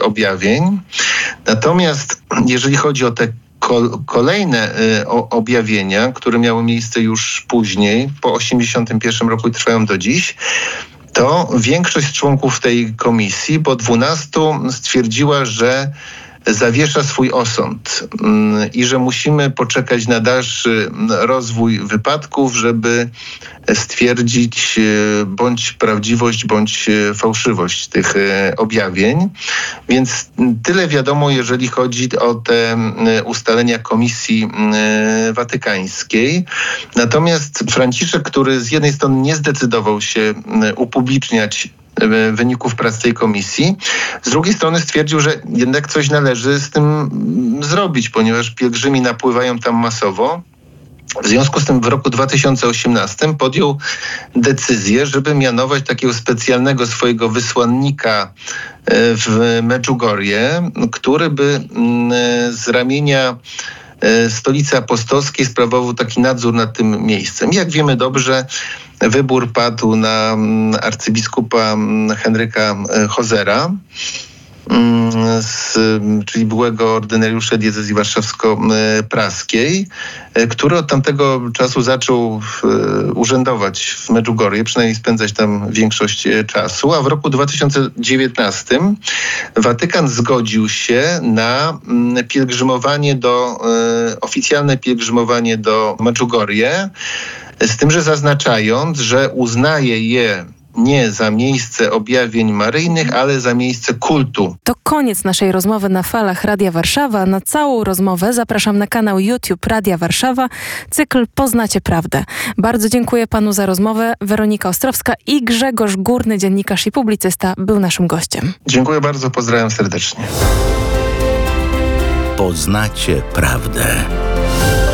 objawień. Natomiast jeżeli chodzi o te kolejne objawienia, które miały miejsce już później, po 1981 roku i trwają do dziś, to większość członków tej komisji, po 12, stwierdziła, że zawiesza swój osąd i że musimy poczekać na dalszy rozwój wypadków, żeby stwierdzić bądź prawdziwość, bądź fałszywość tych objawień. Więc tyle wiadomo, jeżeli chodzi o te ustalenia Komisji Watykańskiej. Natomiast Franciszek, który z jednej strony nie zdecydował się upubliczniać wyników prac tej komisji. Z drugiej strony stwierdził, że jednak coś należy z tym zrobić, ponieważ pielgrzymi napływają tam masowo. W związku z tym w roku 2018 podjął decyzję, żeby mianować takiego specjalnego swojego wysłannika w Medjugorje, który by z ramienia Stolicy Apostolskiej sprawował taki nadzór nad tym miejscem. Jak wiemy dobrze, wybór padł na arcybiskupa Henryka Hozera, czyli byłego ordynariusza diecezji warszawsko-praskiej, który od tamtego czasu zaczął urzędować w Medjugorje, przynajmniej spędzać tam większość czasu, a w roku 2019 Watykan zgodził się na oficjalne pielgrzymowanie do Medjugorje, z tym, że zaznaczając, że uznaje je nie za miejsce objawień maryjnych, ale za miejsce kultu. To koniec naszej rozmowy na falach Radia Warszawa. Na całą rozmowę zapraszam na kanał YouTube Radia Warszawa, cykl Poznacie Prawdę. Bardzo dziękuję panu za rozmowę. Weronika Ostrowska i Grzegorz Górny, dziennikarz i publicysta, był naszym gościem. Dziękuję bardzo, pozdrawiam serdecznie. Poznacie Prawdę.